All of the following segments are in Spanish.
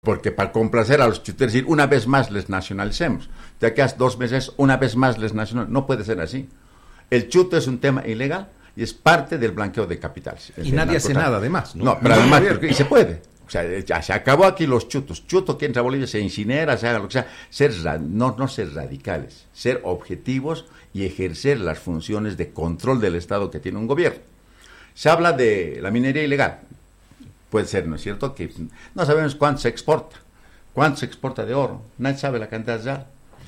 Porque para complacer a los chuteros, decir, una vez más les nacionalicemos. Ya que hace 2 meses, una vez más les nacionalicemos. No puede ser así. El chute es un tema ilegal y es parte del blanqueo de capitales. Y nadie hace nada, además. No, pero además, y se puede. O sea, ya se acabó aquí los chutos. Chuto que entra a Bolivia se incinera, se haga lo que sea. No ser radicales, ser objetivos y ejercer las funciones de control del Estado que tiene un gobierno. Se habla de la minería ilegal. Puede ser, ¿no es cierto?, que no sabemos cuánto se exporta de oro, nadie sabe la cantidad ya.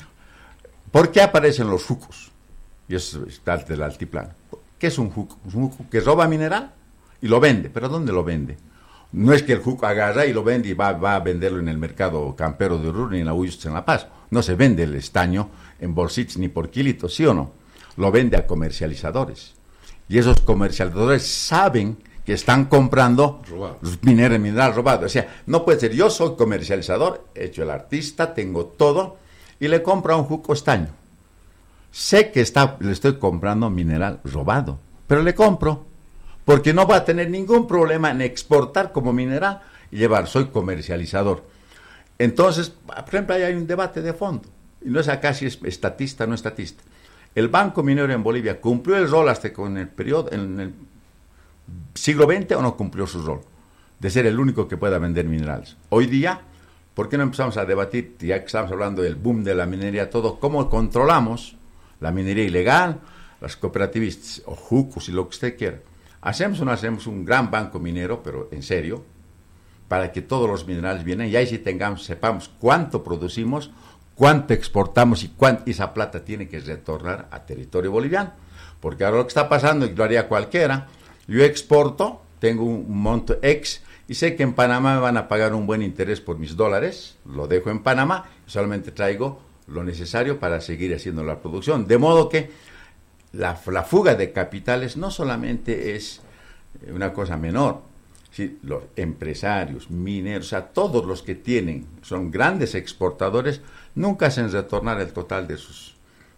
¿Por qué aparecen los jucos? Y eso está del altiplano. ¿Qué es un juco? Es un juco que roba mineral y lo vende. ¿Pero dónde lo vende? No es que el juco agarra y lo vende y va a venderlo en el mercado campero de Oruro ni en la Uyust en La Paz. No se vende el estaño en bolsitas ni por kilitos, ¿sí o no? Lo vende a comercializadores. Y esos comercializadores saben que están comprando mineral robado. O sea, no puede ser, yo soy comercializador, he hecho el artista, tengo todo, y le compro a un juco estaño. Sé que le estoy comprando mineral robado, pero le compro, porque no va a tener ningún problema en exportar como mineral y llevar, soy comercializador. Entonces, por ejemplo, ahí hay un debate de fondo, y no es acá si es estatista o no estatista. El Banco Minero en Bolivia cumplió el rol hasta con el periodo, en el siglo XX, o no cumplió su rol de ser el único que pueda vender minerales. Hoy día, ¿por qué no empezamos a debatir, ya que estamos hablando del boom de la minería, todo, cómo controlamos la minería ilegal, las cooperativistas, o jucos, y lo que usted quiera? Hacemos un gran banco minero, pero en serio, para que todos los minerales vienen, y ahí sí sepamos cuánto producimos, cuánto exportamos y esa plata tiene que retornar a territorio boliviano. Porque ahora lo que está pasando, y lo haría cualquiera, yo exporto, tengo un monto X, y sé que en Panamá me van a pagar un buen interés por mis dólares, lo dejo en Panamá, solamente traigo lo necesario para seguir haciendo la producción. De modo que la fuga de capitales no solamente es una cosa menor, ¿sí? Los empresarios, mineros, o sea, todos los que son grandes exportadores, nunca hacen retornar el total de sus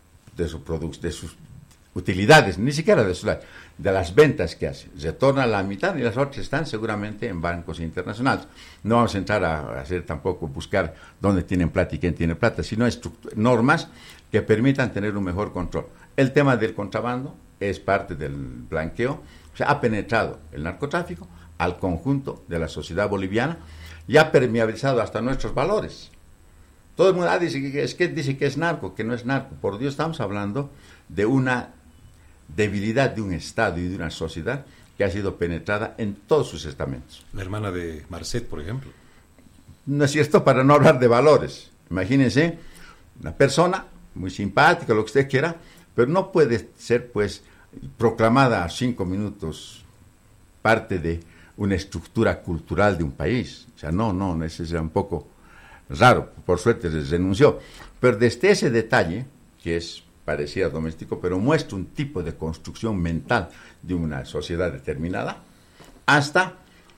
utilidades, ni siquiera de las ventas que hace. Retorna la mitad y las otras están seguramente en bancos internacionales. No vamos a entrar a hacer tampoco, buscar dónde tienen plata y quién tiene plata, sino normas que permitan tener un mejor control. El tema del contrabando es parte del blanqueo, o sea, ha penetrado el narcotráfico al conjunto de la sociedad boliviana y ha permeabilizado hasta nuestros valores. Todo el mundo dice que es narco, que no es narco. Por Dios, estamos hablando de una debilidad de un Estado y de una sociedad que ha sido penetrada en todos sus estamentos. La hermana de Marcet, por ejemplo. No es cierto, para no hablar de valores. Imagínense, una persona muy simpática, lo que usted quiera, pero no puede ser, pues, proclamada a 5 minutos parte de una estructura cultural de un país. O sea, no, eso es un poco raro. Por suerte les renunció. Pero desde ese detalle, que parecía doméstico, pero muestra un tipo de construcción mental de una sociedad determinada, hasta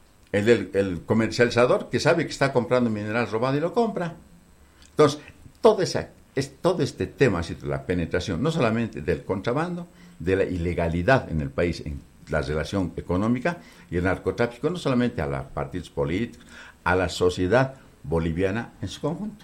el comercializador que sabe que está comprando mineral robado y lo compra. Entonces, todo este tema, la penetración, no solamente del contrabando, de la ilegalidad en el país, en la relación económica y el narcotráfico, no solamente a los partidos políticos, a la sociedad boliviana en su conjunto.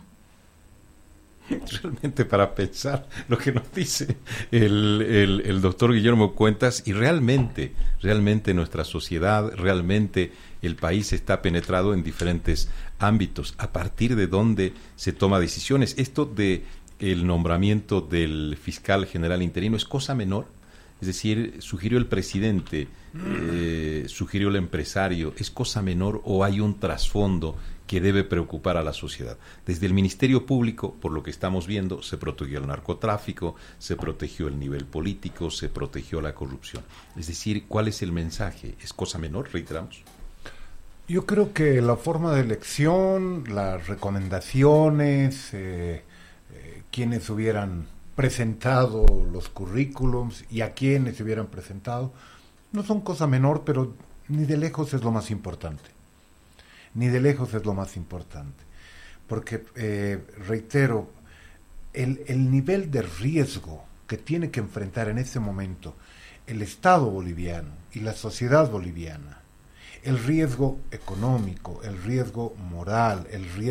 Realmente para pensar lo que nos dice el doctor Guillermo Cuentas, y realmente nuestra sociedad, realmente el país está penetrado en diferentes ámbitos, a partir de donde se toma decisiones. Esto de el nombramiento del fiscal general interino es cosa menor, es decir, sugirió el presidente, sugirió el empresario, ¿es cosa menor o hay un trasfondo que debe preocupar a la sociedad? Desde el Ministerio Público, por lo que estamos viendo, se protegió el narcotráfico, se protegió el nivel político, se protegió la corrupción. Es decir, ¿cuál es el mensaje? ¿Es cosa menor? Reiteramos. Yo creo que la forma de elección, las recomendaciones, quienes hubieran presentado los currículums y a quienes se hubieran presentado, no son cosa menor, pero ni de lejos es lo más importante. Ni de lejos es lo más importante. Porque, reitero, el nivel de riesgo que tiene que enfrentar en este momento el Estado boliviano y la sociedad boliviana, el riesgo económico, el riesgo moral, el riesgo